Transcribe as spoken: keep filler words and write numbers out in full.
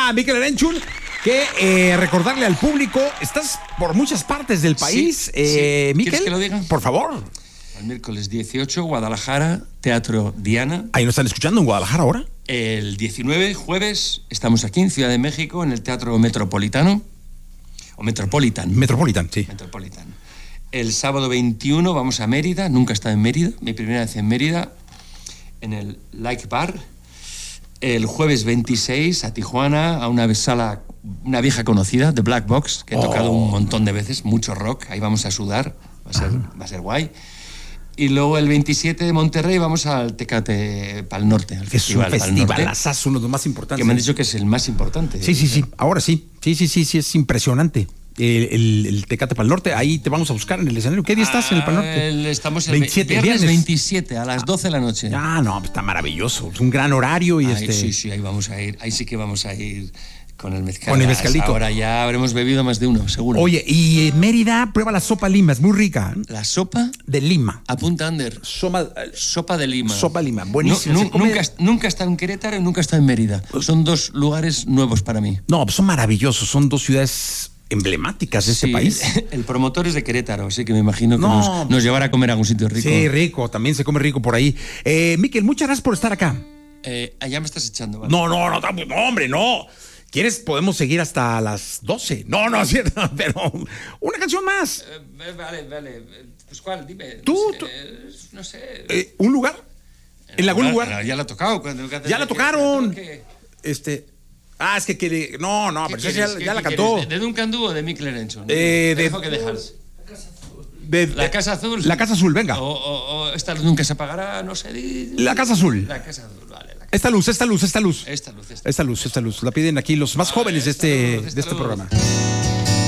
a Mikel Erenchun, que eh, recordarle al público, estás por muchas partes del país. Sí, eh, sí. Mikel, ¿Quieres que lo diga? Por favor. El miércoles dieciocho, Guadalajara, Teatro Diana. Ahí nos están escuchando en Guadalajara ahora. El diecinueve, jueves, estamos aquí en Ciudad de México, en el Teatro Metropolitano. O Metropolitan. Metropolitan, sí. Metropolitan. El sábado veintiuno vamos a Mérida. Nunca he estado en Mérida. Mi primera vez en Mérida, en el Like Bar. El jueves veintiséis a Tijuana, a una sala, una vieja conocida, The Black Box, que he tocado Oh. un montón de veces, mucho rock. Ahí vamos a sudar. Va a ser, va a ser guay. Y luego el veintisiete de Monterrey vamos al Tecate Pal Norte, al Es festival, un Pal festival, Norte, asazo, uno de los más importantes. que me han dicho que es el más importante. Sí, sí, sí, ahora sí. Sí, sí, sí, sí, es impresionante. El, el, el Tecate Pal Norte, ahí te vamos a buscar en el escenario. ¿Qué día estás en el Pal Norte? El, estamos el veintisiete, viernes, viernes. veintisiete a las doce de la noche. Ah, no, está maravilloso. Es un gran horario y Ahí, este. Sí, sí, ahí vamos a ir. Ahí sí que vamos a ir con el mezcal. Con el mezcalito. Ahora ya habremos bebido más de uno, seguro. Oye, y en Mérida, prueba la sopa Lima, es muy rica. La sopa De Lima. apunta Under. Soma, Sopa de Lima. Sopa Lima, buenísima. No, Se nu- come- nunca, nunca he estado en Querétaro y nunca he estado en Mérida. Son dos lugares nuevos para mí. No, pues son maravillosos. Son dos ciudades emblemáticas de este Sí, país. El promotor es de Querétaro, así que me imagino que No. nos, nos llevará a comer a algún sitio rico. Sí, rico. También se come rico por ahí. Eh, Mikel, muchas gracias por estar acá. Eh, allá me estás echando, ¿vale? No, no, no, tam- no, hombre, no. ¿Quieres? Podemos seguir hasta las doce. No, no, es cierto, pero una canción más. Eh, vale, vale. Pues ¿cuál? Dime. Tú, no sé, tú. eh, no sé. Eh, ¿Un lugar? ¿En algún lugar? Ya la ha tocado. Cuando, Ya la tocaron. ¿Qué, Este. Ah, es que quiere. No, no, pero esa quieres? ya, ¿Qué- ya la qué cantó. quieres? ¿De, de Duncan Du o de Mikel Erenchun? Eh, Te de- dejo que dejas. De- La de- Casa Azul. La Casa Azul, venga. O, o- o esta luz nunca se apagará, no sé. di- La Casa Azul. La Casa Azul, vale. La casa- Esta luz, esta luz, esta luz. Esta luz, esta Esta luz, esta luz. La piden aquí los más jóvenes de esta este, luz, esta de este luz. programa.